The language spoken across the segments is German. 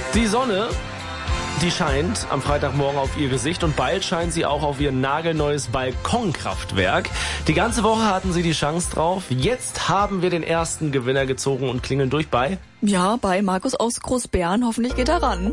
Die Sonne, die scheint am Freitagmorgen auf ihr Gesicht und bald scheint sie auch auf ihr nagelneues Balkonkraftwerk. Die ganze Woche hatten sie die Chance drauf. Jetzt haben wir den ersten Gewinner gezogen und klingeln durch bei... Ja, bei Markus aus Großbären. Hoffentlich geht er ran.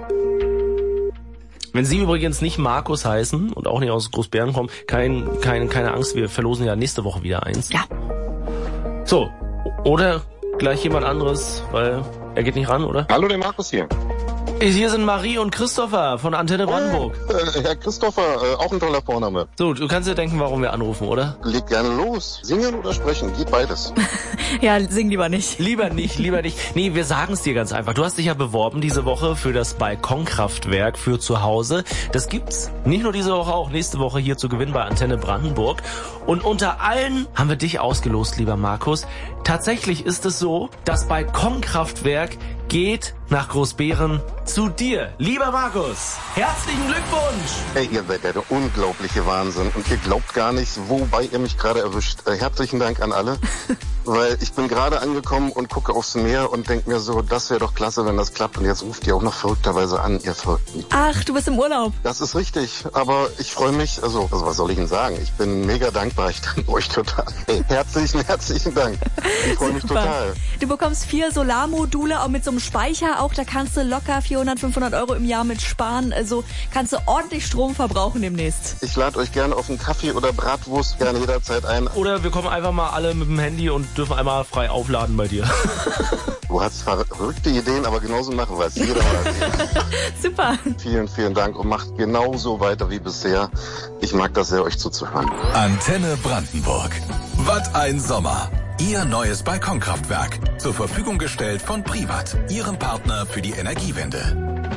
Wenn Sie übrigens nicht Markus heißen und auch nicht aus Großbären kommen, keine Angst, wir verlosen ja nächste Woche wieder eins. Ja. So, oder gleich jemand anderes, weil er geht nicht ran, oder? Hallo, der Markus hier. Hier sind Marie und Christopher von Antenne Brandenburg. Herr Christopher, auch ein toller Vorname. So, du kannst dir denken, warum wir anrufen, oder? Leg gerne los. Singen oder sprechen, geht beides. Ja, sing lieber nicht. Lieber nicht. Nee, wir sagen es dir ganz einfach. Du hast dich ja beworben diese Woche für das Balkonkraftwerk für zu Hause. Das gibt's nicht nur diese Woche, auch nächste Woche hier zu gewinnen bei Antenne Brandenburg. Und unter allen haben wir dich ausgelost, lieber Markus. Tatsächlich ist es so, das Balkonkraftwerk geht nach Großbären zu dir. Lieber Markus, herzlichen Glückwunsch! Hey, ihr seid ja der unglaubliche Wahnsinn. Und ihr glaubt gar nicht, wobei ihr mich gerade erwischt. Herzlichen Dank an alle. Weil ich bin gerade angekommen und gucke aufs Meer und denke mir so, das wäre doch klasse, wenn das klappt. Und jetzt ruft ihr auch noch verrückterweise an, ihr Verrückten. Ach, du bist im Urlaub. Das ist richtig, aber ich freue mich, also was soll ich denn sagen? Ich bin mega dankbar, ich danke euch total. Hey, herzlichen Dank. Ich freue mich total. Du bekommst 4 Solarmodule, auch mit so einem Speicher auch, da kannst du locker 400, 500 Euro im Jahr mit sparen. Also kannst du ordentlich Strom verbrauchen demnächst. Ich lade euch gerne auf einen Kaffee oder Bratwurst gerne jederzeit ein. Oder wir kommen einfach mal alle mit dem Handy und dürfen einmal frei aufladen bei dir. Du hast verrückte Ideen, aber genauso machen wir es. Jeder mal. Super. Vielen Dank und macht genauso weiter wie bisher. Ich mag das sehr, euch zuzuhören. Antenne Brandenburg. Was ein Sommer. Ihr neues Balkonkraftwerk. Zur Verfügung gestellt von Privat, Ihrem Partner für die Energiewende.